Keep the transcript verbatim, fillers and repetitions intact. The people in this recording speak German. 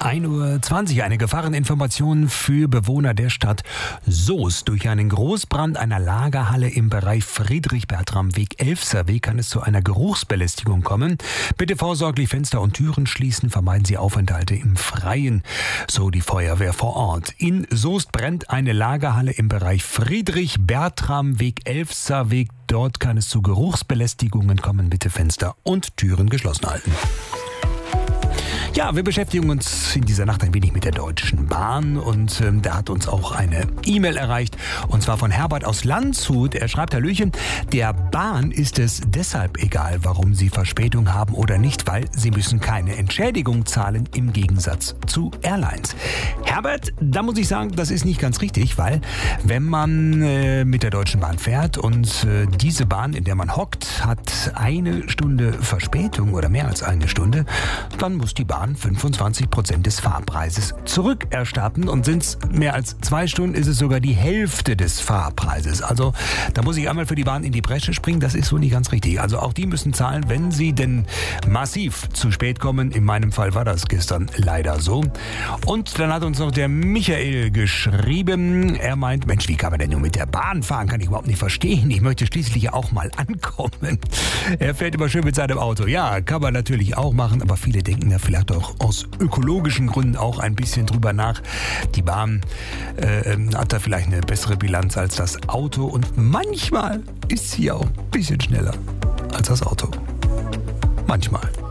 ein Uhr zwanzig, eine Gefahreninformation für Bewohner der Stadt Soest. Durch einen Großbrand einer Lagerhalle im Bereich Friedrich-Bertram-Weg, Elfser-Weg kann es zu einer Geruchsbelästigung kommen. Bitte vorsorglich Fenster und Türen schließen, vermeiden Sie Aufenthalte im Freien, so die Feuerwehr vor Ort. In Soest brennt eine Lagerhalle im Bereich Friedrich-Bertram-Weg, Elfser-Weg. Dort kann es zu Geruchsbelästigungen kommen. Bitte Fenster und Türen geschlossen halten. Ja, wir beschäftigen uns in dieser Nacht ein wenig mit der Deutschen Bahn und ähm, da hat uns auch eine E-Mail erreicht und zwar von Herbert aus Landshut. Er schreibt: Hallöchen, der Bahn ist es deshalb egal, warum sie Verspätung haben oder nicht, weil sie müssen keine Entschädigung zahlen im Gegensatz zu Airlines. Herbert, da muss ich sagen, das ist nicht ganz richtig, weil wenn man äh, mit der Deutschen Bahn fährt und äh, diese Bahn, in der man hockt, hat eine Stunde Verspätung oder mehr als eine Stunde, dann muss die Bahn fünfundzwanzig Prozent des Fahrpreises zurückerstatten und sind es mehr als zwei Stunden, ist es sogar die Hälfte des Fahrpreises. Also da muss ich einmal für die Bahn in die Bresche springen, das ist so nicht ganz richtig. Also auch die müssen zahlen, wenn sie denn massiv zu spät kommen. In meinem Fall war das gestern leider so. Und dann hat uns noch der Michael geschrieben, er meint, Mensch, wie kann man denn nur mit der Bahn fahren? Kann ich überhaupt nicht verstehen. Ich möchte schließlich auch mal ankommen. Er fährt immer schön mit seinem Auto. Ja, kann man natürlich auch machen, aber viele denken da vielleicht auch aus ökologischen Gründen auch ein bisschen drüber nach. Die Bahn äh, hat da vielleicht eine bessere Bilanz als das Auto und manchmal ist sie auch ein bisschen schneller als das Auto. Manchmal.